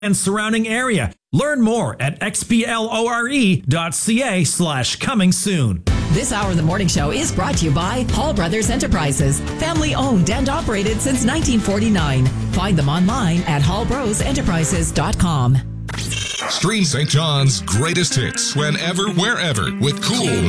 and surrounding area. Learn more at xplore.ca/coming soon. This hour of the morning show is brought to you by Hall Brothers Enterprises, family owned and operated since 1949. Find them online at hallbrosenterprises.com. Stream St. John's greatest hits whenever, wherever with cool